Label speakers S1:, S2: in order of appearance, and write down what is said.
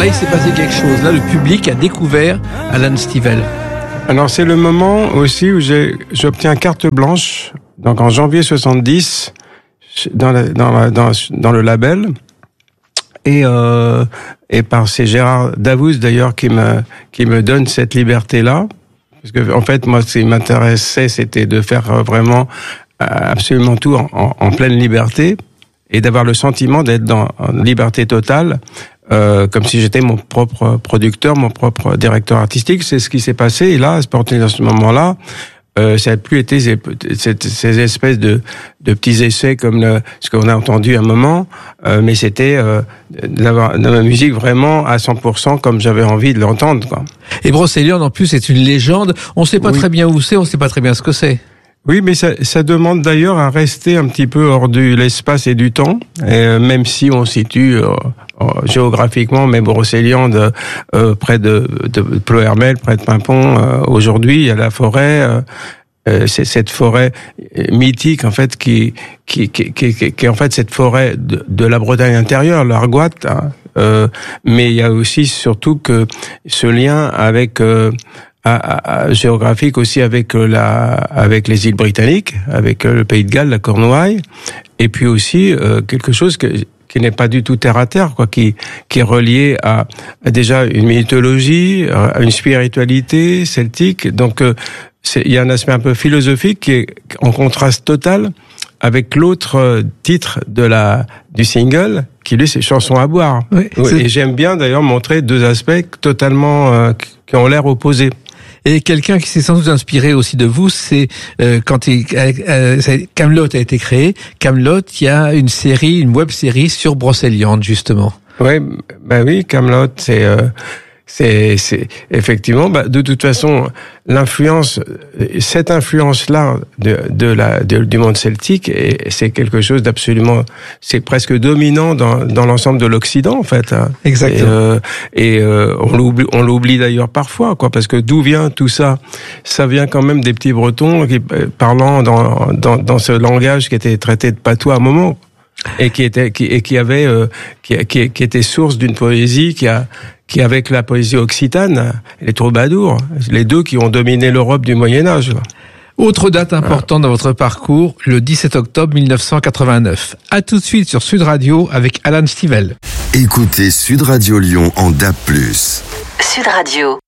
S1: là, il s'est passé quelque chose. Là, le public a découvert Alan Stivell.
S2: Alors, c'est le moment aussi où j'obtiens carte blanche, donc en janvier 70, dans le label. Et c'est Gérard Davoust, d'ailleurs, qui me donne cette liberté-là. Parce que, en fait, moi, ce qui m'intéressait, c'était de faire vraiment absolument tout en pleine liberté et d'avoir le sentiment d'être en liberté totale, comme si j'étais mon propre producteur, mon propre directeur artistique. C'est ce qui s'est passé. Et là, à ce moment-là, ça n'a plus été ces espèces de petits essais comme ce qu'on a entendu à un moment, mais c'était d'avoir de la musique vraiment à 100% comme j'avais envie de l'entendre, quoi.
S1: Et Brocéliande, en plus, c'est une légende. On ne sait pas très bien où c'est, on ne sait pas très bien ce que c'est.
S2: Oui, mais ça demande d'ailleurs à rester un petit peu hors de l'espace et du temps, et même si on situe géographiquement, même Brocéliande, près de Ploërmel, près de Paimpont, aujourd'hui, il y a la forêt. C'est cette forêt mythique, en fait, qui est en fait cette forêt de la Bretagne intérieure, l'Argoat, hein. Mais il y a aussi surtout que ce lien avec géographique aussi avec les îles britanniques, avec le Pays de Galles, la Cornouaille, et puis aussi quelque chose qui n'est pas du tout terre à terre, quoi, qui est relié à déjà une mythologie, à une spiritualité celtique. Donc il y a un aspect un peu philosophique qui est en contraste total avec l'autre titre du single, qui lui c'est Chanson à boire.
S1: Oui,
S2: et j'aime bien d'ailleurs montrer deux aspects totalement qui ont l'air opposés.
S1: Et quelqu'un qui s'est sans doute inspiré aussi de vous, c'est quand Kaamelott a été créé. Kaamelott, il y a une web série sur Brocéliande, justement.
S2: Oui, Kaamelott, c'est effectivement, de toute façon, cette influence-là du monde celtique, c'est quelque chose d'absolument, c'est presque dominant dans l'ensemble de l'Occident, en fait.
S1: Exactement.
S2: Et on l'oublie d'ailleurs parfois, quoi, parce que d'où vient tout ça? Ça vient quand même des petits Bretons parlant dans ce langage qui était traité de patois à un moment. Et qui était source d'une poésie qui avec la poésie occitane, les troubadours, les deux qui ont dominé l'Europe du Moyen-Âge.
S1: Autre date importante dans votre parcours, le 17 octobre 1989. À tout de suite sur Sud Radio avec Alan Stivell.
S3: Écoutez Sud Radio Lyon en DAB+.
S4: Sud Radio.